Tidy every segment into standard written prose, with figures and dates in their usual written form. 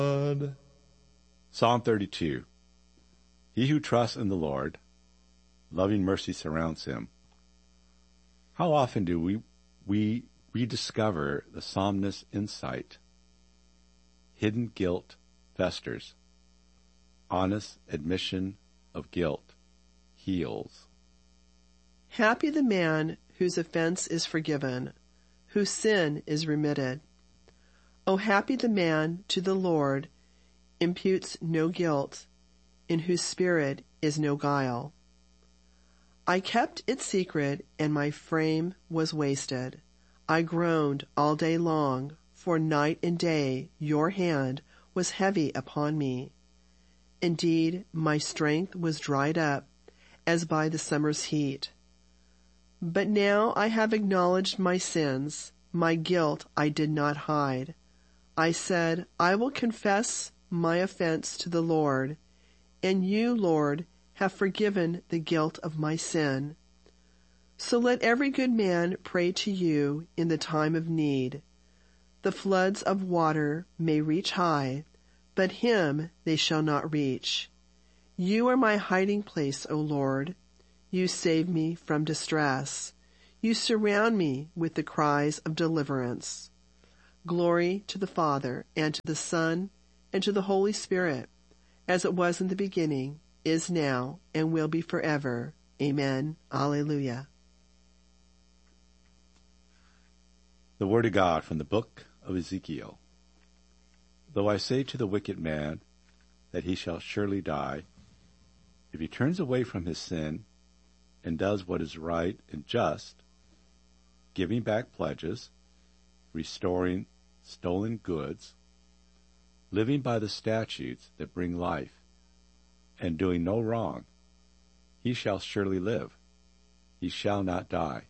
Psalm 32. He who trusts in the Lord, loving mercy surrounds him. How often do we rediscover the psalmist's insight? Hidden guilt festers. Honest admission of guilt heals. Happy the man whose offense is forgiven, whose sin is remitted. O happy the man to the Lord imputes no guilt, in whose spirit is no guile. I kept it secret, and my frame was wasted. I groaned all day long, for night and day your hand was heavy upon me. Indeed, my strength was dried up, as by the summer's heat. But now I have acknowledged my sins, my guilt I did not hide. I said, I will confess my offense to the Lord, and you, Lord, have forgiven the guilt of my sin. So let every good man pray to you in the time of need. The floods of water may reach high, but him they shall not reach. You are my hiding place, O Lord. You save me from distress. You surround me with the cries of deliverance. Glory to the Father, and to the Son, and to the Holy Spirit, as it was in the beginning, is now, and will be forever. Amen. Alleluia. The Word of God from the book of Ezekiel. Though I say to the wicked man that he shall surely die, if he turns away from his sin and does what is right and just, giving back pledges, restoring stolen goods, living by the statutes that bring life, and doing no wrong, he shall surely live. He shall not die.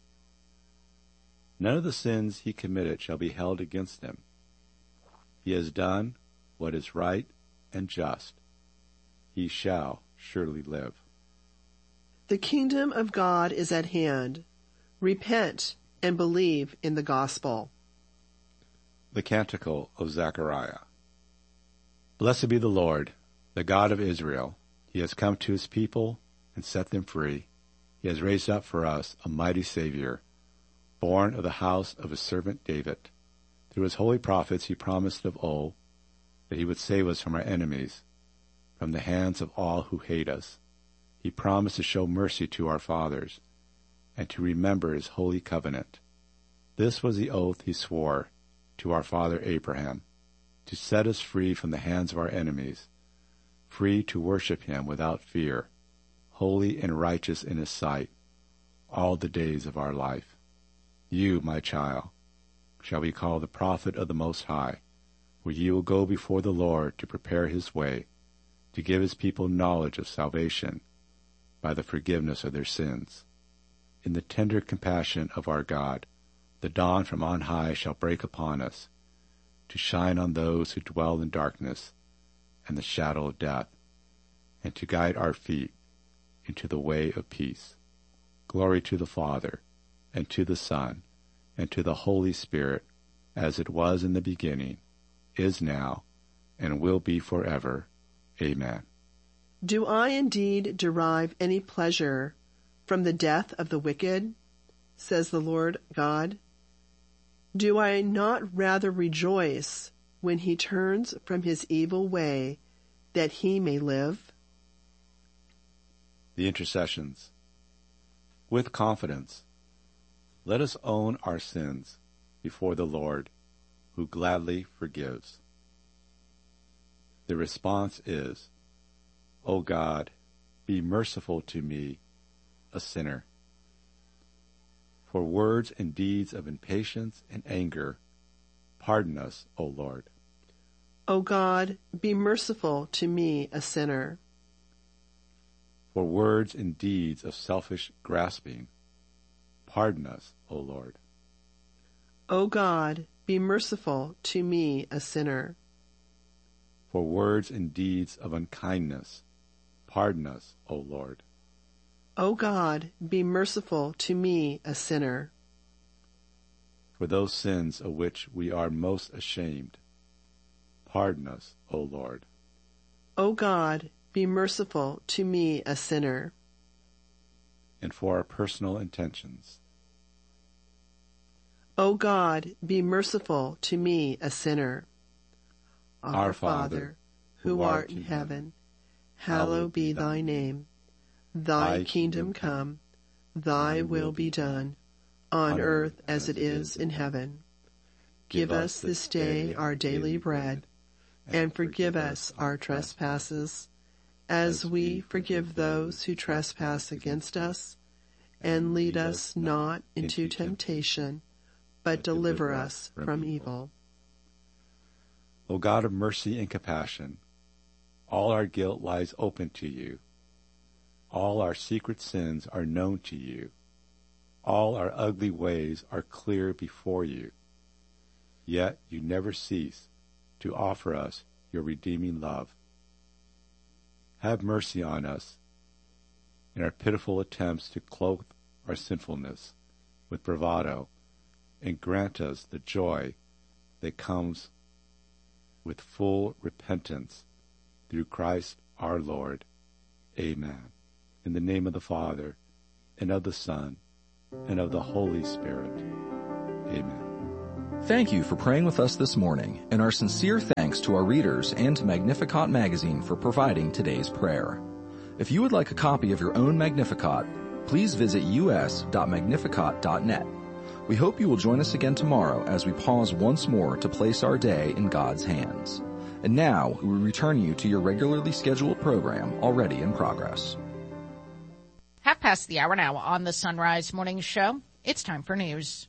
None of the sins he committed shall be held against him. He has done what is right and just. He shall surely live. The kingdom of God is at hand. Repent and believe in the gospel. The Canticle of Zechariah. Blessed be the Lord, the God of Israel. He has come to his people and set them free. He has raised up for us a mighty Savior, born of the house of his servant David. Through his holy prophets he promised of old that he would save us from our enemies, from the hands of all who hate us. He promised to show mercy to our fathers, and to remember his holy covenant. This was the oath he swore to our father Abraham, to set us free from the hands of our enemies, free to worship him without fear, holy and righteous in his sight, all the days of our life. You, my child, shall be called the prophet of the Most High, for you will go before the Lord to prepare his way, to give his people knowledge of salvation by the forgiveness of their sins. In the tender compassion of our God, the dawn from on high shall break upon us, to shine on those who dwell in darkness and the shadow of death, and to guide our feet into the way of peace. Glory to the Father, and to the Son, and to the Holy Spirit, as it was in the beginning, is now, and will be forever. Amen. Do I indeed derive any pleasure from the death of the wicked, says the Lord God? Do I not rather rejoice when he turns from his evil way, that he may live? The intercessions. With confidence, let us own our sins before the Lord, who gladly forgives. The response is, O God, be merciful to me, a sinner. For words and deeds of impatience and anger, pardon us, O Lord. O God, be merciful to me, a sinner. For words and deeds of selfish grasping, pardon us, O Lord. O God, be merciful to me, a sinner. For words and deeds of unkindness, pardon us, O Lord. O God, be merciful to me, a sinner. For those sins of which we are most ashamed, pardon us, O Lord. O God, be merciful to me, a sinner. And for our personal intentions. O God, be merciful to me, a sinner. Our Father, who art in heaven, hallowed be thy name. Thy kingdom come, thy will be done, on earth as it is in heaven. Give us this day our daily bread, and forgive us our trespasses, as we forgive those who trespass against us. And lead us not into temptation, but deliver us from evil. O God of mercy and compassion, all our guilt lies open to you. All our secret sins are known to you. All our ugly ways are clear before you. Yet you never cease to offer us your redeeming love. Have mercy on us in our pitiful attempts to cloak our sinfulness with bravado, and grant us the joy that comes with full repentance through Christ our Lord. Amen. In the name of the Father, and of the Son, and of the Holy Spirit. Amen. Thank you for praying with us this morning, and our sincere thanks to our readers and to Magnificat Magazine for providing today's prayer. If you would like a copy of your own Magnificat, please visit us.magnificat.net. We hope you will join us again tomorrow as we pause once more to place our day in God's hands. And now, we return you to your regularly scheduled program already in progress. 1:30 now on the Sunrise Morning Show. It's time for news.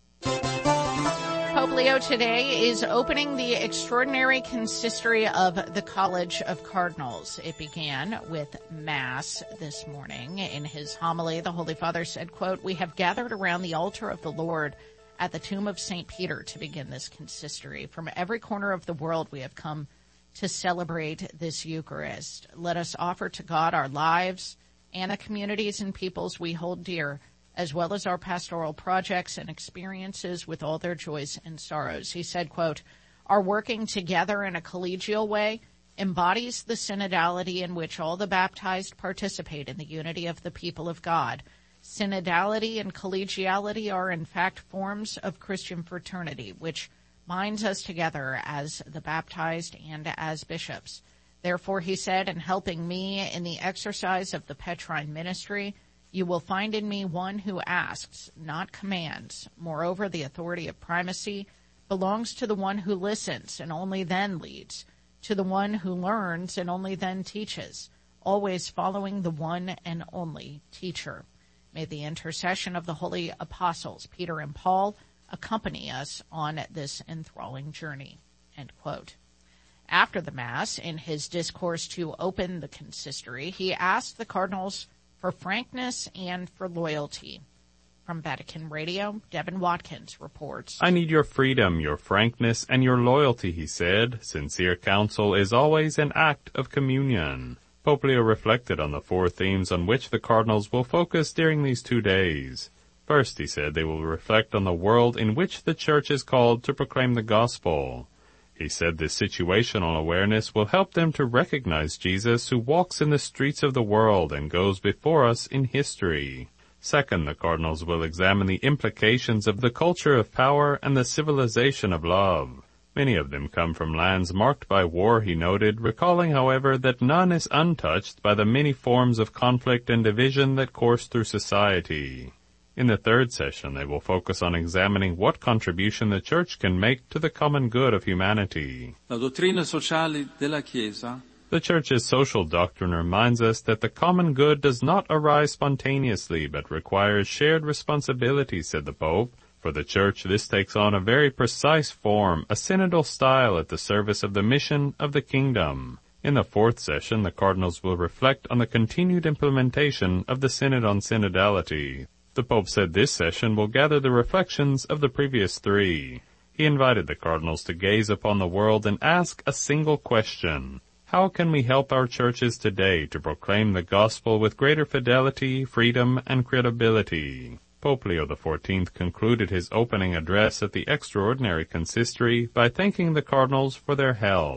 Pope Leo today is opening the extraordinary consistory of the College of Cardinals. It began with Mass this morning. In his homily, the Holy Father said, quote, "We have gathered around the altar of the Lord at the tomb of St. Peter to begin this consistory. From every corner of the world we have come to celebrate this Eucharist. Let us offer to God our lives and the communities and peoples we hold dear, as well as our pastoral projects and experiences with all their joys and sorrows." He said, quote, "Our working together in a collegial way embodies the synodality in which all the baptized participate in the unity of the people of God. Synodality and collegiality are in fact forms of Christian fraternity, which binds us together as the baptized and as bishops. Therefore," he said, "in helping me in the exercise of the Petrine ministry, you will find in me one who asks, not commands. Moreover, the authority of primacy belongs to the one who listens and only then leads, to the one who learns and only then teaches, always following the one and only teacher. May the intercession of the holy apostles, Peter and Paul, accompany us on this enthralling journey." End quote. After the Mass, in his discourse to open the consistory, he asked the cardinals for frankness and for loyalty. From Vatican Radio, Devin Watkins reports. "I need your freedom, your frankness, and your loyalty," he said. "Sincere counsel is always an act of communion." Pope Leo reflected on the 4 themes on which the cardinals will focus during these 2 days. First, he said, they will reflect on the world in which the Church is called to proclaim the gospel. He said this situational awareness will help them to recognize Jesus, who walks in the streets of the world and goes before us in history. Second, the cardinals will examine the implications of the culture of power and the civilization of love. Many of them come from lands marked by war, he noted, recalling, however, that none is untouched by the many forms of conflict and division that course through society. In the third session, they will focus on examining what contribution the Church can make to the common good of humanity. La dottrina sociale della Chiesa. The Church's social doctrine reminds us that the common good does not arise spontaneously, but requires shared responsibility, said the Pope. For the Church, this takes on a very precise form, a synodal style at the service of the mission of the kingdom. In the fourth session, the cardinals will reflect on the continued implementation of the Synod on Synodality. The Pope said this session will gather the reflections of the previous 3. He invited the cardinals to gaze upon the world and ask a single question. How can we help our churches today to proclaim the gospel with greater fidelity, freedom, and credibility? Pope Leo XIV concluded his opening address at the extraordinary consistory by thanking the cardinals for their help.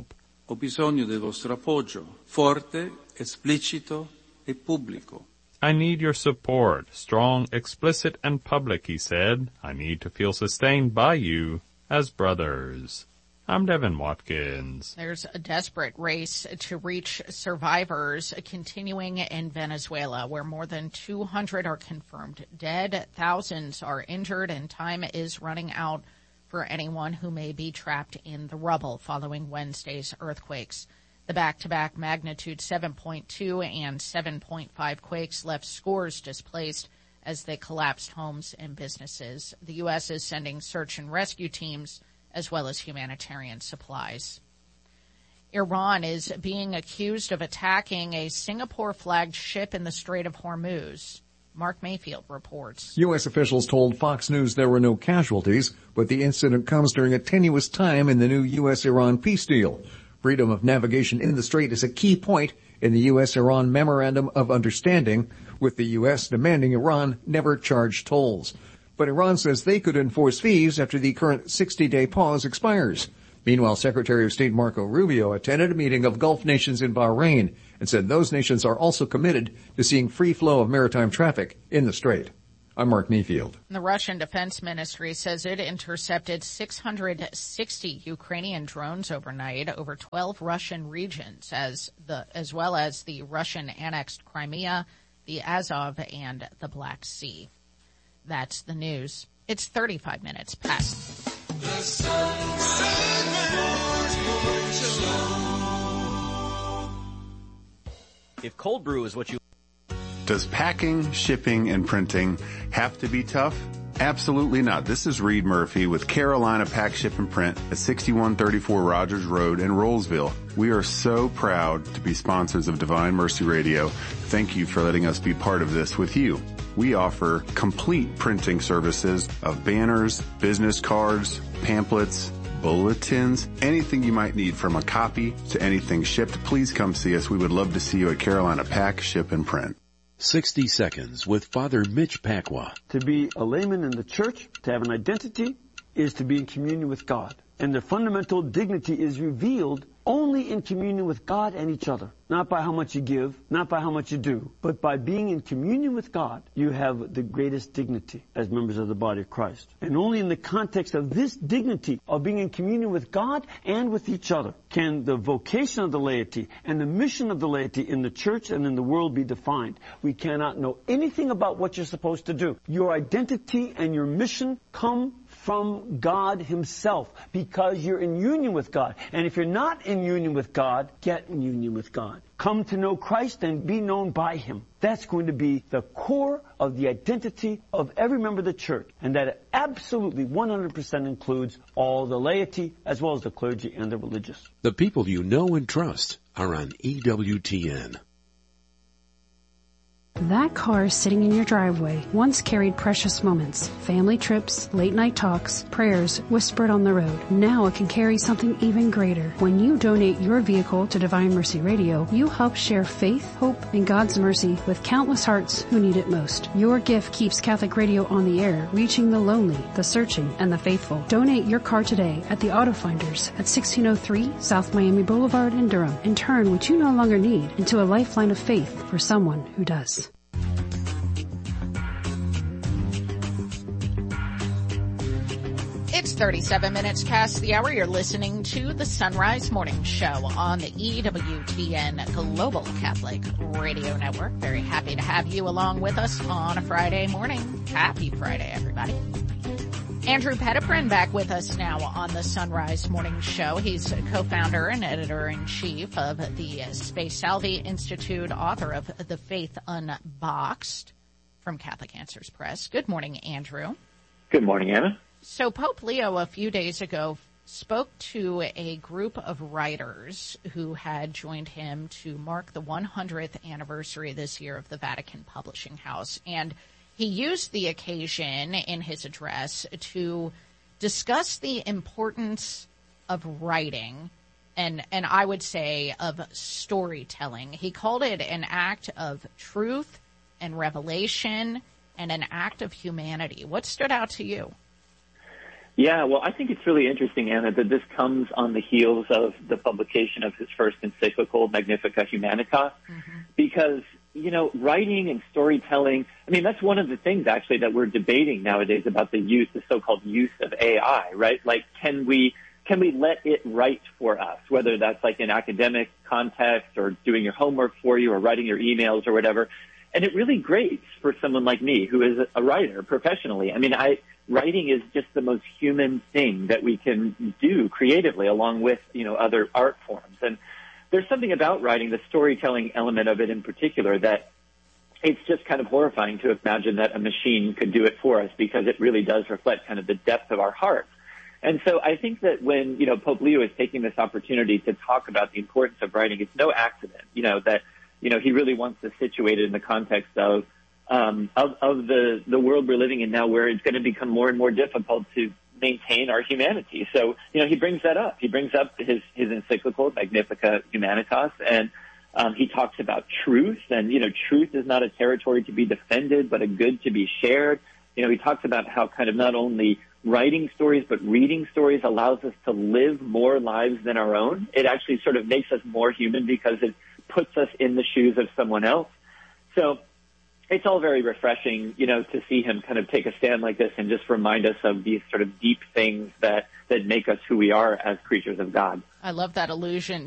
Ho bisogno del vostro appoggio, forte, esplicito e pubblico. I need your support, strong, explicit, and public, he said. I need to feel sustained by you as brothers. I'm Devin Watkins. There's a desperate race to reach survivors continuing in Venezuela, where more than 200 are confirmed dead, thousands are injured, and time is running out for anyone who may be trapped in the rubble following Wednesday's earthquakes. The back-to-back magnitude 7.2 and 7.5 quakes left scores displaced as they collapsed homes and businesses. The U.S. is sending search and rescue teams as well as humanitarian supplies. Iran is being accused of attacking a Singapore-flagged ship in the Strait of Hormuz. Mark Mayfield reports. U.S. officials told Fox News there were no casualties, but the incident comes during a tenuous time in the new U.S.-Iran peace deal. Freedom of navigation in the strait is a key point in the U.S.-Iran Memorandum of Understanding, with the U.S. demanding Iran never charge tolls. But Iran says they could enforce fees after the current 60-day pause expires. Meanwhile, Secretary of State Marco Rubio attended a meeting of Gulf nations in Bahrain and said those nations are also committed to seeing free flow of maritime traffic in the strait. I'm Mark Mayfield. The Russian Defense Ministry says it intercepted 660 Ukrainian drones overnight over 12 Russian regions, as well as the Russian-annexed Crimea, the Azov, and the Black Sea. That's the news. It's 35 minutes past. The If cold brew is what you... Does packing, shipping, and printing have to be tough? Absolutely not. This is Reed Murphy with Carolina Pack, Ship, and Print at 6134 Rogers Road in Rollsville. We are so proud to be sponsors of Divine Mercy Radio. Thank you for letting us be part of this with you. We offer complete printing services of banners, business cards, pamphlets, bulletins, anything you might need from a copy to anything shipped. Please come see us. We would love to see you at Carolina Pack, Ship, and Print. 60 Seconds with Father Mitch Pacwa. To be a layman in the church, to have an identity, is to be in communion with God. And the fundamental dignity is revealed only in communion with God and each other. Not by how much you give, not by how much you do, but by being in communion with God, you have the greatest dignity as members of the body of Christ. And only in the context of this dignity of being in communion with God and with each other can the vocation of the laity and the mission of the laity in the church and in the world be defined. We cannot know anything about what you're supposed to do. Your identity and your mission come from God Himself because you're in union with God. And if you're not in union with God, get in union with God. Come to know Christ and be known by Him. That's going to be the core of the identity of every member of the church. And that absolutely 100% includes all the laity as well as the clergy and the religious. The people you know and trust are on EWTN. That car sitting in your driveway once carried precious moments, family trips, late-night talks, prayers whispered on the road. Now it can carry something even greater. When you donate your vehicle to Divine Mercy Radio, you help share faith, hope, and God's mercy with countless hearts who need it most. Your gift keeps Catholic radio on the air, reaching the lonely, the searching, and the faithful. Donate your car today at the Auto Finders at 1603 South Miami Boulevard in Durham, and turn what you no longer need into a lifeline of faith for someone who does. It's 37 minutes past the hour. You're listening to the Sunrise Morning Show on the EWTN Global Catholic Radio Network. Very happy to have you along with us on a Friday morning. Happy Friday, everybody. Andrew Petiprin back with us now on the Sunrise Morning Show. He's co-founder and editor-in-chief of the Spe Salvi Institute, author of The Faith Unboxed from Catholic Answers Press. Good morning, Andrew. Good morning, Anna. So Pope Leo a few days ago spoke to a group of writers who had joined him to mark the 100th anniversary this year of the Vatican Publishing House. And he used the occasion in his address to discuss the importance of writing and I would say of storytelling. He called it an act of truth and revelation and an act of humanity. What stood out to you? Yeah, well, I think it's really interesting, Anna, that this comes on the heels of the publication of his first encyclical, Magnificat Humanitas, because, you know, writing and storytelling, I mean, that's one of the things, actually, that we're debating nowadays about the so-called use of AI, right? Like, can we let it write for us, whether that's like in academic context or doing your homework for you or writing your emails or whatever? And it really grates for someone like me who is a writer professionally. I mean, writing is just the most human thing that we can do creatively along with, you know, other art forms. And there's something about writing, the storytelling element of it in particular, that it's just kind of horrifying to imagine that a machine could do it for us, because it really does reflect kind of the depth of our hearts. And so I think that when, you know, Pope Leo is taking this opportunity to talk about the importance of writing, it's no accident, you know, that, you know, he really wants to situate it in the context of the world we're living in now, where it's going to become more and more difficult to maintain our humanity. So, you know, he brings that up. He brings up his encyclical, Magnificat Humanitas, and he talks about truth. And, you know, truth is not a territory to be defended, but a good to be shared. You know, he talks about how kind of not only writing stories, but reading stories allows us to live more lives than our own. It actually sort of makes us more human because it puts us in the shoes of someone else. So it's all very refreshing, you know, to see him kind of take a stand like this and just remind us of these sort of deep things that make us who we are as creatures of God. I love that allusion